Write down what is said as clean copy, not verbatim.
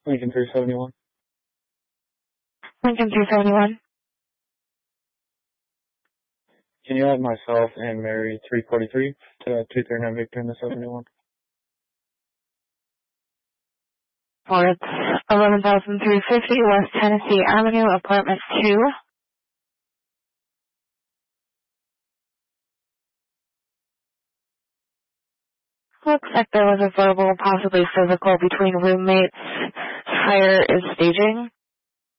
Lincoln 371. Lincoln 371. Can you add myself and Mary 343 to 239 Victor in the 71? For it's 11,350 West Tennessee Avenue, apartment 2. Looks like there was a verbal, possibly physical, between roommates. Fire is staging.